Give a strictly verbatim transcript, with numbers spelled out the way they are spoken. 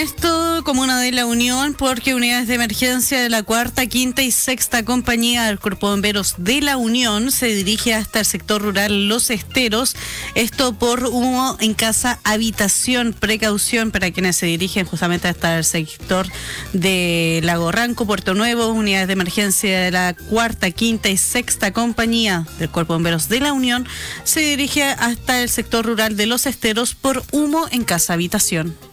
Esto, Comuna de La Unión, porque unidades de emergencia de la cuarta, quinta y sexta compañía del Cuerpo de Bomberos de La Unión se dirige hasta el sector rural Los Esteros. Esto por humo en casa habitación. Precaución para quienes se dirigen justamente hasta el sector de Lago Ranco, Puerto Nuevo. Unidades de emergencia de la cuarta, quinta y sexta compañía del Cuerpo de Bomberos de La Unión se dirige hasta el sector rural de Los Esteros por humo en casa habitación.